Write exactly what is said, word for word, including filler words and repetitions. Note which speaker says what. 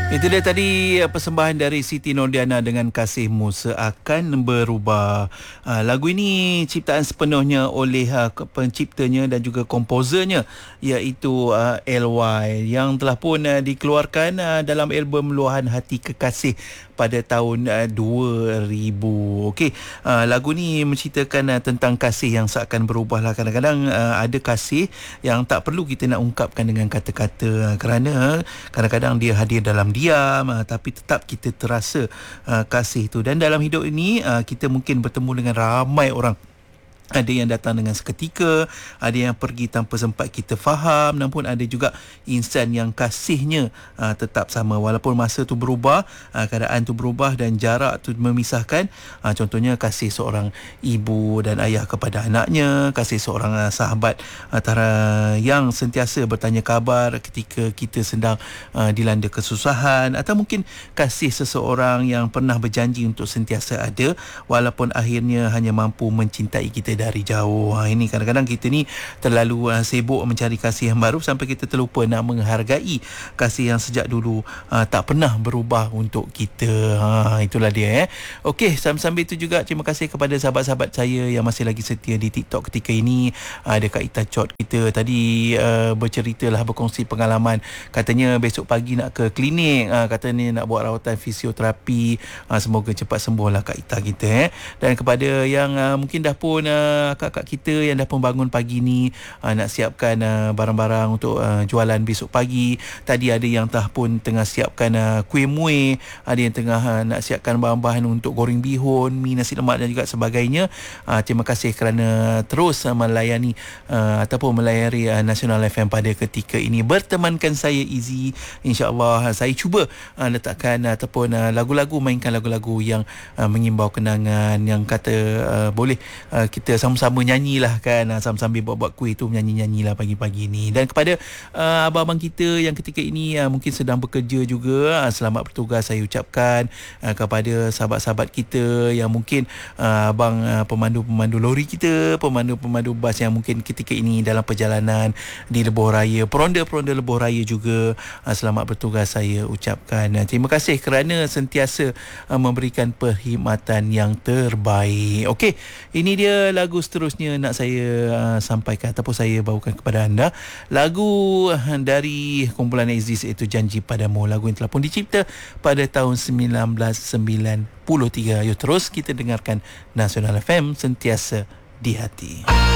Speaker 1: Itu dia tadi uh, persembahan dari Siti Nordiana dengan Kasihmu Seakan Berubah. Uh, lagu ini ciptaan sepenuhnya oleh uh, penciptanya dan juga komposernya, iaitu uh, L Y, yang telah pun uh, dikeluarkan uh, dalam album Luahan Hati Kekasih pada tahun uh, dua ribu. Okey, uh, lagu ni menceritakan uh, tentang kasih yang seakan berubah lah. Kadang-kadang uh, ada kasih yang tak perlu kita nak ungkapkan dengan kata-kata, uh, kerana uh, kadang-kadang dia hadir dalam diam, uh, tapi tetap kita terasa uh, kasih tu. Dan dalam hidup ini uh, kita mungkin bertemu dengan ramai orang. Ada yang datang dengan seketika, ada yang pergi tanpa sempat kita faham, namun ada juga insan yang kasihnya uh, tetap sama walaupun masa tu berubah, uh, keadaan tu berubah dan jarak tu memisahkan. Uh, contohnya kasih seorang ibu dan ayah kepada anaknya, kasih seorang uh, sahabat antara yang sentiasa bertanya khabar ketika kita sedang uh, dilanda kesusahan, atau mungkin kasih seseorang yang pernah berjanji untuk sentiasa ada walaupun akhirnya hanya mampu mencintai kita dari jauh. Ha, ini kadang-kadang kita ni terlalu uh, sibuk mencari kasih yang baru sampai kita terlupa nak menghargai kasih yang sejak dulu uh, tak pernah berubah untuk kita. Ha, itulah dia. Eh. Okey, sambil-sambil itu juga terima kasih kepada sahabat-sahabat saya yang masih lagi setia di TikTok ketika ini. Ada Kak Ita Chot kita tadi uh, berceritalah, berkongsi pengalaman. Katanya besok pagi nak ke klinik, uh, katanya nak buat rawatan fisioterapi. Uh, semoga cepat sembuhlah Kak Ita kita. Eh. Dan kepada yang uh, mungkin dah pun uh, kakak kita yang dah pun bangun pagi ni, uh, nak siapkan uh, barang-barang untuk uh, jualan besok pagi. Tadi ada yang dah pun tengah siapkan uh, kuih muih, ada yang tengah uh, nak siapkan bahan-bahan untuk goreng bihun, mi, nasi lemak dan juga sebagainya. Uh, terima kasih kerana terus uh, melayani uh, ataupun melayari uh, Nasional F M pada ketika ini. Bertemankan saya Izzy. InsyaAllah uh, saya cuba uh, letakkan uh, ataupun uh, lagu-lagu, mainkan lagu-lagu yang uh, mengimbau kenangan, yang kata uh, boleh uh, kita sama-sama nyanyilah kan, sambil buat-buat kuih tu, menyanyi-nyanyilah pagi-pagi ni. Dan kepada uh, abang-abang kita yang ketika ini uh, mungkin sedang bekerja juga, uh, selamat bertugas saya ucapkan. Uh, kepada sahabat-sahabat kita yang mungkin uh, abang uh, pemandu-pemandu lori kita, pemandu-pemandu bas yang mungkin ketika ini dalam perjalanan di lebuh raya, peronda-peronda lebuh raya juga, uh, selamat bertugas saya ucapkan. Uh, terima kasih kerana sentiasa uh, memberikan perkhidmatan yang terbaik. Okey, ini dia lagu seterusnya nak saya uh, sampaikan ataupun saya bawakan kepada anda. Lagu uh, dari kumpulan Exist, iaitu Janji Padamu. Lagu yang telah pun dicipta pada tahun sembilan belas sembilan puluh tiga. Yuk terus kita dengarkan Nasional F M, sentiasa di hati.